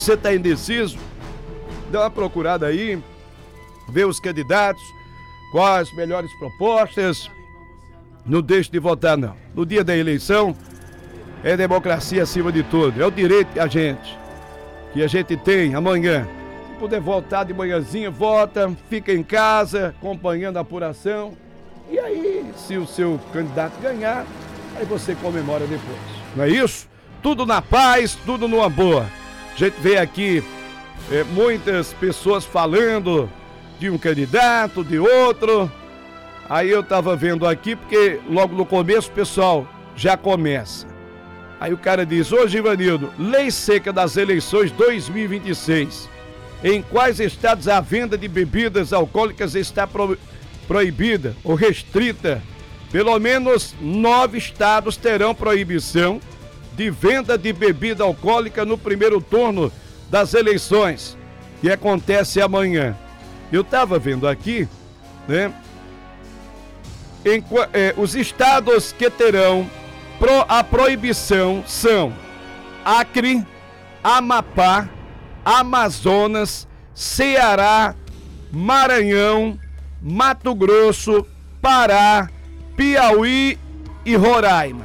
Você está indeciso? Dá uma procurada aí, vê os candidatos, quais as melhores propostas. Não deixe de votar, não. No dia da eleição, é democracia acima de tudo. É o direito que a gente tem amanhã. Se puder votar de manhãzinha, vota, fica em casa, acompanhando a apuração. E aí, se o seu candidato ganhar, aí você comemora depois. Não é isso? Tudo na paz, tudo numa boa. A gente vê aqui muitas pessoas falando de um candidato, de outro. Aí eu tava vendo aqui, porque logo no começo o pessoal já começa. Aí o cara diz: ô Givanildo, lei seca das eleições 2026. Em quais estados a venda de bebidas alcoólicas está proibida ou restrita? Pelo menos 9 estados terão proibição de venda de bebida alcoólica no primeiro turno das eleições, que acontece amanhã. Eu estava vendo aqui, né? Os estados que terão a proibição são Acre, Amapá, Amazonas, Ceará, Maranhão, Mato Grosso, Pará, Piauí e Roraima.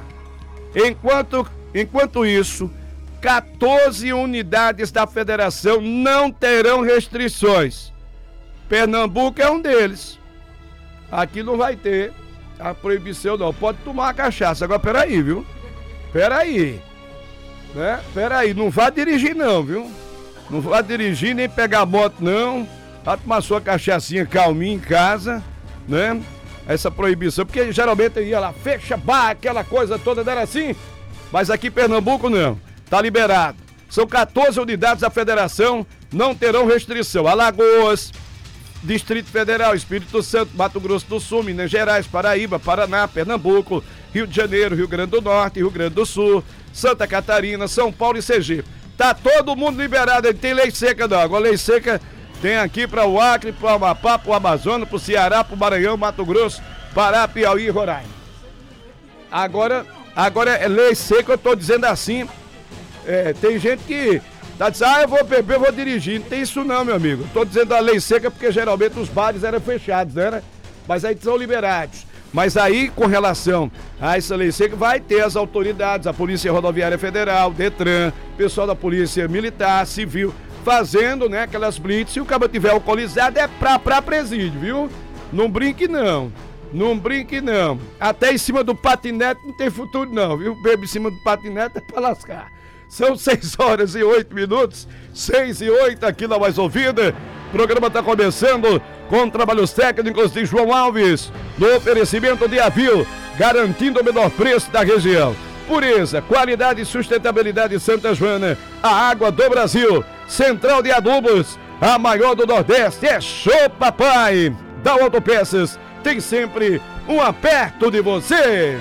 Enquanto isso, 14 unidades da federação não terão restrições. Pernambuco é um deles. Aqui não vai ter a proibição, não. Pode tomar a cachaça. Agora, peraí, viu? Peraí. Né? Peraí, não vá dirigir, não, viu? Não vá dirigir nem pegar moto, não. Vá tomar sua cachaçinha calminha em casa, né? Essa proibição, porque geralmente ia lá, fecha bar, aquela coisa toda, não era assim? Mas aqui em Pernambuco não, tá liberado. São 14 unidades da federação, não terão restrição. Alagoas, Distrito Federal, Espírito Santo, Mato Grosso do Sul, Minas Gerais, Paraíba, Paraná, Pernambuco, Rio de Janeiro, Rio Grande do Norte, Rio Grande do Sul, Santa Catarina, São Paulo e Sergipe. Tá todo mundo liberado, tem lei seca não. Agora lei seca tem aqui para o Acre, para o Amapá, para o Amazonas, para o Ceará, para o Maranhão, Mato Grosso, Pará, Piauí e Roraima. Agora é lei seca, eu tô dizendo assim. Tem gente que tá dizendo, eu vou beber, eu vou dirigir. Não tem isso não, meu amigo. Eu tô dizendo a lei seca porque geralmente os bares eram fechados, né? Mas aí são liberados. Mas aí, com relação a essa lei seca, vai ter as autoridades, a Polícia Rodoviária Federal, Detran, pessoal da Polícia Militar, Civil, fazendo, né, aquelas blitz. Se o cara tiver alcoolizado, é pra presídio, viu? Não brinque não. Não brinque não. Até em cima do patinete não tem futuro não, viu? Bebe em cima do patinete é pra lascar. São 6 horas e 8 minutos, 6 e 8 aqui na Mais Ouvida. O programa está começando com trabalhos técnicos de João Alves, no oferecimento de Avil, garantindo o menor preço da região. Pureza, qualidade e sustentabilidade Santa Joana, a água do Brasil. Central de Adubos, a maior do Nordeste, é show papai. Da Autopeças, tem sempre um perto de você.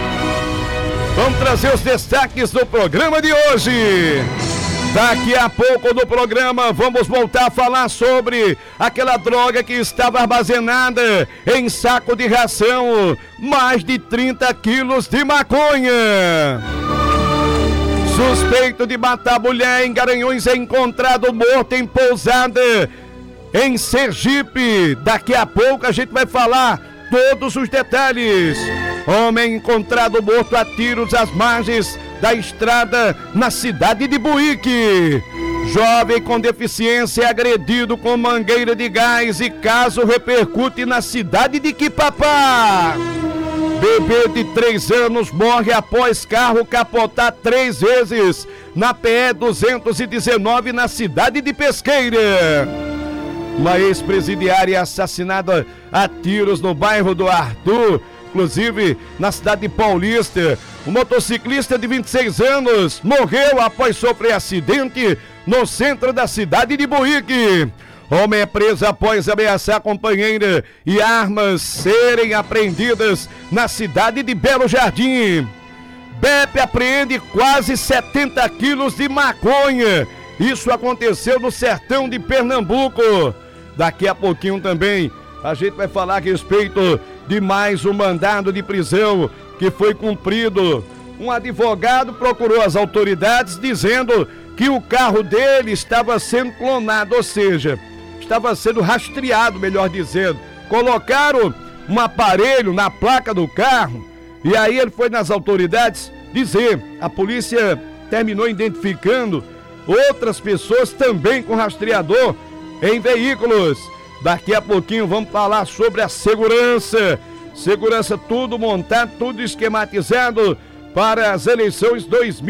Vamos trazer os destaques do programa de hoje. Daqui a pouco no programa vamos voltar a falar sobre aquela droga que estava armazenada em saco de ração, mais de 30 quilos de maconha. Suspeito de matar mulher em Garanhuns é encontrado morto em pousada em Sergipe. Daqui a pouco a gente vai falar todos os detalhes. Homem encontrado morto a tiros às margens da estrada na cidade de Buíque. Jovem com deficiência é agredido com mangueira de gás e caso repercute na cidade de Quipapá. Bebê de 3 anos morre após carro capotar 3 vezes na PE 219 na cidade de Pesqueira. Uma ex-presidiária assassinada a tiros no bairro do Arthur, inclusive na cidade de Paulista. O motociclista de 26 anos morreu após sofrer acidente no centro da cidade de Buíque. Homem é preso após ameaçar companheira e armas serem apreendidas na cidade de Belo Jardim. BEP apreende quase 70 quilos de maconha. Isso aconteceu no sertão de Pernambuco. Daqui a pouquinho também a gente vai falar a respeito de mais um mandado de prisão que foi cumprido. Um advogado procurou as autoridades dizendo que o carro dele estava sendo clonado, ou seja, estava sendo rastreado, melhor dizendo. Colocaram um aparelho na placa do carro e aí ele foi nas autoridades dizer. A polícia terminou identificando outras pessoas também com rastreador em veículos. Daqui a pouquinho vamos falar sobre a segurança. Segurança tudo montado, tudo esquematizado para as eleições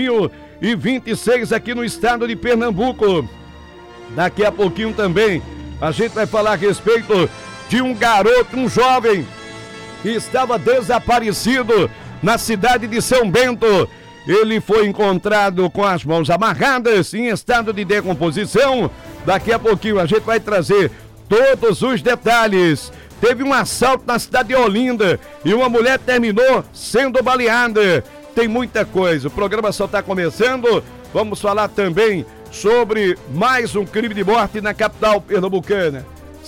2026 aqui no estado de Pernambuco. Daqui a pouquinho também a gente vai falar a respeito de um garoto, um jovem que estava desaparecido na cidade de São Bento. Ele foi encontrado com as mãos amarradas, em estado de decomposição. Daqui a pouquinho a gente vai trazer todos os detalhes. Teve um assalto na cidade de Olinda e uma mulher terminou sendo baleada. Tem muita coisa, o programa só está começando. Vamos falar também sobre mais um crime de morte na capital pernambucana.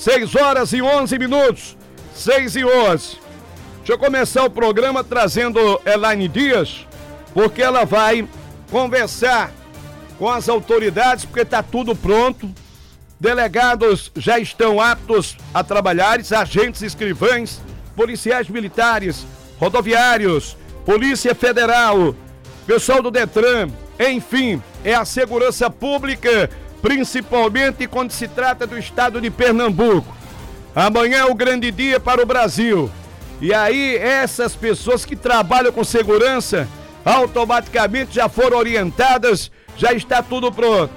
6h11, 6h11. Deixa eu começar o programa trazendo Elaine Dias, porque ela vai conversar com as autoridades, porque está tudo pronto. Delegados já estão aptos a trabalhar, agentes escrivães, policiais militares, rodoviários, Polícia Federal, pessoal do Detran, enfim, é a segurança pública, principalmente quando se trata do estado de Pernambuco. Amanhã é o grande dia para o Brasil. E aí, essas pessoas que trabalham com segurança, automaticamente já foram orientadas, já está tudo pronto.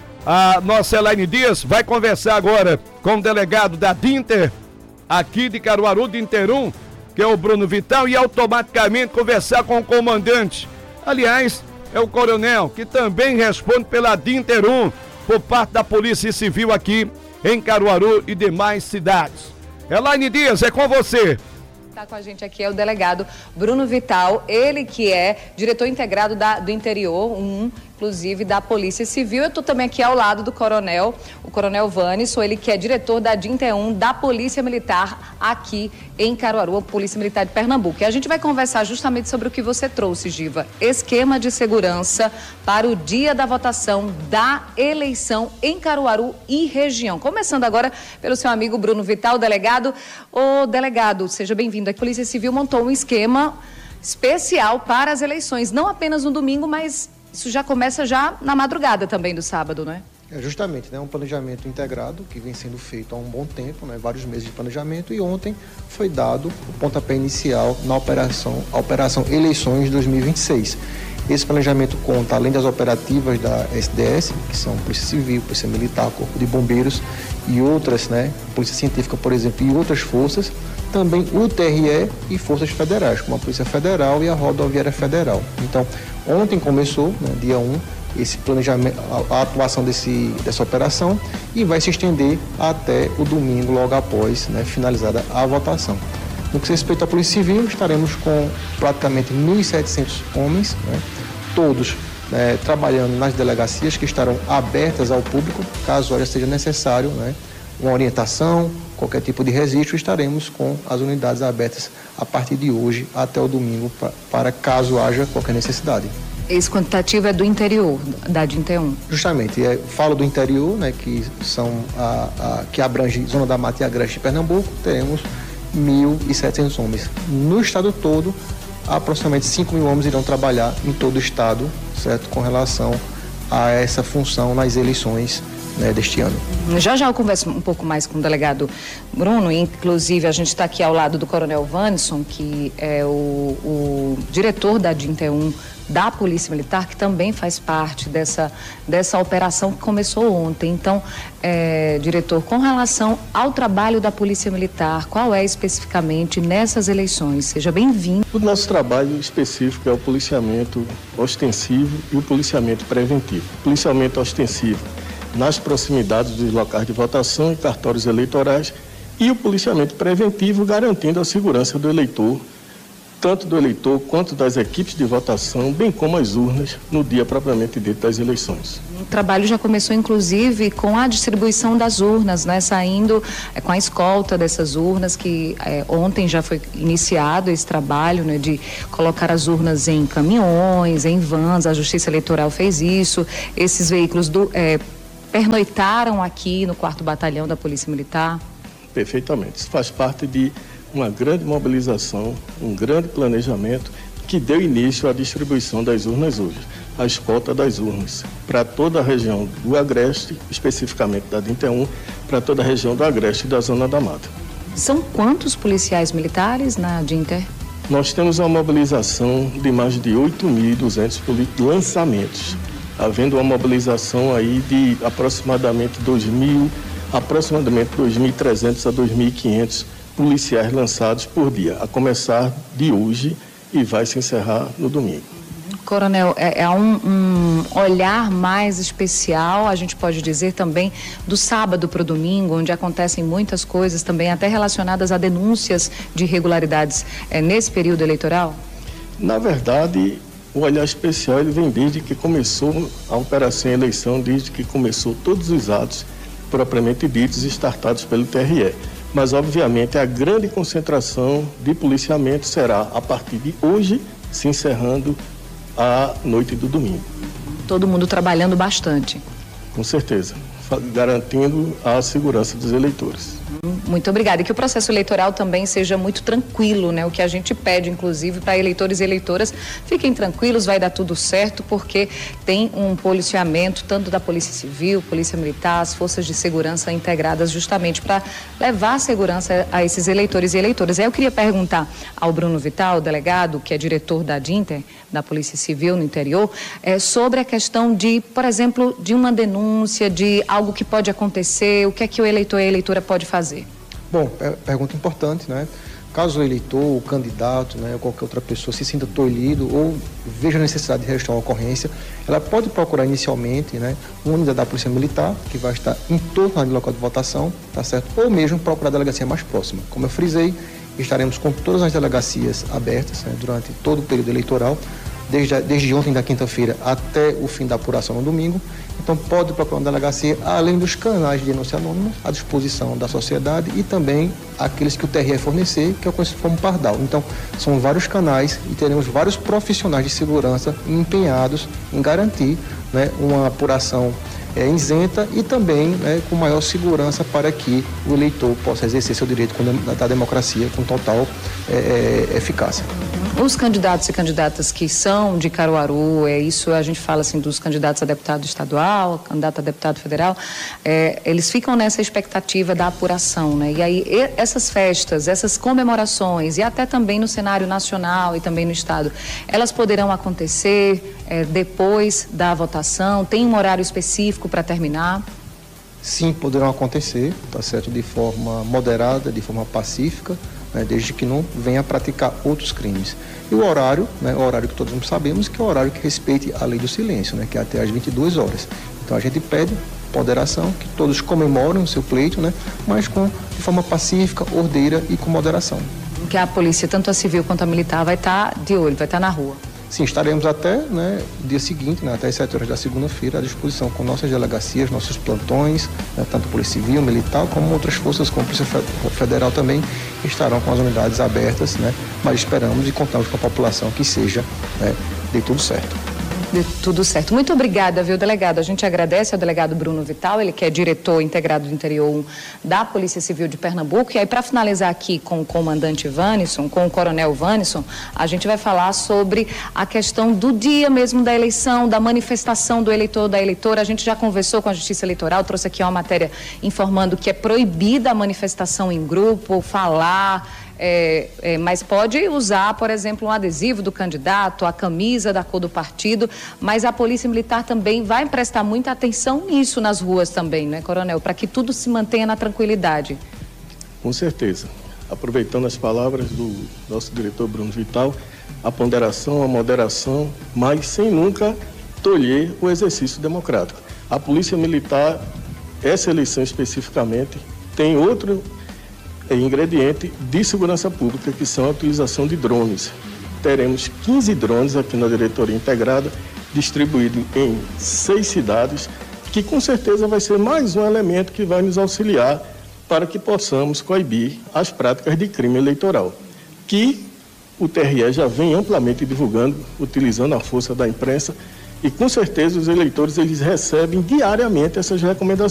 A nossa Elaine Dias vai conversar agora com o delegado da Dinter, aqui de Caruaru, Dinter 1, que é o Bruno Vital, e automaticamente conversar com o comandante. Aliás, é o coronel, que também responde pela Dinter 1, por parte da Polícia Civil aqui em Caruaru e demais cidades. Elaine Dias, é com você. Está com a gente aqui é o delegado Bruno Vital, ele que é diretor integrado do Interior 1, inclusive da Polícia Civil. Eu estou também aqui ao lado do coronel, o coronel Vanisson, ele que é diretor da Dinter 1 da Polícia Militar aqui em Caruaru, a Polícia Militar de Pernambuco. E a gente vai conversar justamente sobre o que você trouxe, Giva. Esquema de segurança para o dia da votação da eleição em Caruaru e região. Começando agora pelo seu amigo Bruno Vital, delegado. Ô, delegado, seja bem-vindo. A Polícia Civil montou um esquema especial para as eleições, não apenas no domingo, mas isso já começa já na madrugada também do sábado, não é? Justamente, né? Um planejamento integrado que vem sendo feito há um bom tempo, né? Vários meses de planejamento, e ontem foi dado o pontapé inicial na operação Eleições 2026. Esse planejamento conta, além das operativas da SDS, que são Polícia Civil, Polícia Militar, Corpo de Bombeiros e outras, né? Polícia Científica, por exemplo, e outras forças, também o TRE e forças federais, como a Polícia Federal e a Rodoviária Federal. Então, ontem começou, né, dia 1, esse planejamento, a atuação dessa operação, e vai se estender até o domingo, logo após, né, finalizada a votação. No que se respeita à Polícia Civil, estaremos com praticamente 1.700 homens, né, todos trabalhando nas delegacias que estarão abertas ao público, caso haja seja necessário, né, uma orientação, qualquer tipo de registro, estaremos com as unidades abertas a partir de hoje até o domingo, para caso haja qualquer necessidade. Esse quantitativo é do interior, da Dinter 1? Justamente, falo do interior, né, que são que abrange Zona da Mata e Agreste de Pernambuco, teremos 1.700 homens. No estado todo, aproximadamente 5.000 homens irão trabalhar em todo o estado, certo, com relação a essa função nas eleições, né, deste ano. Já eu converso um pouco mais com o delegado Bruno, inclusive a gente está aqui ao lado do coronel Vanisson, que é o diretor da Dinter 1 da Polícia Militar, que também faz parte dessa operação que começou ontem. Então, diretor, com relação ao trabalho da Polícia Militar, qual é especificamente nessas eleições? Seja bem-vindo. O nosso trabalho específico é o policiamento ostensivo e o policiamento preventivo. O policiamento ostensivo nas proximidades dos locais de votação e cartórios eleitorais, e o policiamento preventivo garantindo a segurança do eleitor tanto do eleitor quanto das equipes de votação, bem como as urnas, no dia propriamente dito das eleições. O trabalho já começou, inclusive, com a distribuição das urnas, né? Saindo com a escolta dessas urnas, que ontem já foi iniciado esse trabalho, né? De colocar as urnas em caminhões, em vans. A Justiça Eleitoral fez isso. Esses veículos pernoitaram aqui no 4º Batalhão da Polícia Militar. Perfeitamente. Isso faz parte de uma grande mobilização, um grande planejamento que deu início à distribuição das urnas hoje, a escolta das urnas para toda a região do Agreste, especificamente da DINTER 1, para toda a região do Agreste e da Zona da Mata. São quantos policiais militares na DINTER? Nós temos uma mobilização de mais de 8.200 lançamentos, havendo uma mobilização aí de aproximadamente 2.300 a 2.500 policiais lançados por dia, a começar de hoje e vai se encerrar no domingo. Coronel, é um olhar mais especial, a gente pode dizer também, do sábado para o domingo, onde acontecem muitas coisas também, até relacionadas a denúncias de irregularidades nesse período eleitoral? Na verdade, o olhar especial ele vem desde que começou a operação em eleição, desde que começou todos os atos propriamente ditos e startados pelo TRE. Mas, obviamente, a grande concentração de policiamento será a partir de hoje, se encerrando a noite do domingo. Todo mundo trabalhando bastante. Com certeza, garantindo a segurança dos eleitores. Muito obrigada. E que o processo eleitoral também seja muito tranquilo, né? O que a gente pede, inclusive, para eleitores e eleitoras, fiquem tranquilos, vai dar tudo certo, porque tem um policiamento tanto da Polícia Civil, Polícia Militar, as forças de segurança integradas justamente para levar segurança a esses eleitores e eleitoras. Aí eu queria perguntar ao Bruno Vital, delegado, que é diretor da DINTER, da Polícia Civil no interior, sobre a questão de, por exemplo, de uma denúncia, de algo que pode acontecer, o que é que o eleitor e a eleitora pode fazer? Bom, pergunta importante, né? Caso o eleitor, o candidato, né, ou qualquer outra pessoa se sinta tolhido ou veja a necessidade de registrar uma ocorrência, ela pode procurar inicialmente, né, uma unidade da Polícia Militar, que vai estar em torno do local de votação, tá certo? Ou mesmo procurar a delegacia mais próxima. Como eu frisei, estaremos com todas as delegacias abertas, né, durante todo o período eleitoral, desde ontem da quinta-feira até o fim da apuração no domingo. Então pode procurar uma delegacia, além dos canais de denúncia anônima à disposição da sociedade e também aqueles que o TRE fornecer, que é conhecido como Pardal. Então são vários canais e teremos vários profissionais de segurança empenhados em garantir, né, uma apuração isenta e também, né, com maior segurança para que o eleitor possa exercer seu direito da democracia com total eficácia. Os candidatos e candidatas que são de Caruaru, isso a gente fala assim dos candidatos a deputado estadual, candidato a deputado federal, eles ficam nessa expectativa da apuração, né? E aí essas festas, essas comemorações e até também no cenário nacional e também no estado, elas poderão acontecer depois da votação? Tem um horário específico para terminar? Sim, poderão acontecer, tá certo, de forma moderada, de forma pacífica, né, desde que não venha a praticar outros crimes. E o horário, né, o horário que todos sabemos, que é o horário que respeite a lei do silêncio, né, que é até às 22 horas. Então a gente pede moderação, que todos comemorem o seu pleito, né, mas de forma pacífica, ordeira e com moderação. Que a polícia, tanto a civil quanto a militar, vai estar de olho, vai estar na rua. Sim, estaremos até, né, dia seguinte, né, até as 7 horas da segunda-feira, à disposição com nossas delegacias, nossos plantões, né, tanto Polícia Civil, Militar, como outras forças, como a Polícia Federal também, estarão com as unidades abertas, né, mas esperamos e contamos com a população que seja, né, de tudo certo. De tudo certo. Muito obrigada, viu, delegado? A gente agradece ao delegado Bruno Vital, ele que é diretor integrado do Interior 1 da Polícia Civil de Pernambuco. E aí, para finalizar aqui com o comandante Vanisson, com o coronel Vanisson, a gente vai falar sobre a questão do dia mesmo da eleição, da manifestação do eleitor ou da eleitora. A gente já conversou com a Justiça Eleitoral, trouxe aqui uma matéria informando que é proibida a manifestação em grupo, falar... mas pode usar, por exemplo, um adesivo do candidato, a camisa da cor do partido, mas a Polícia Militar também vai prestar muita atenção nisso nas ruas também, né, coronel? Para que tudo se mantenha na tranquilidade. Com certeza. Aproveitando as palavras do nosso diretor Bruno Vital, a ponderação, a moderação, mas sem nunca tolher o exercício democrático. A Polícia Militar, essa eleição especificamente, tem outro ingrediente de segurança pública, que são a utilização de drones. Teremos 15 drones aqui na diretoria integrada, distribuídos em 6 cidades, que com certeza vai ser mais um elemento que vai nos auxiliar para que possamos coibir as práticas de crime eleitoral, que o TRE já vem amplamente divulgando, utilizando a força da imprensa, e com certeza os eleitores eles recebem diariamente essas recomendações.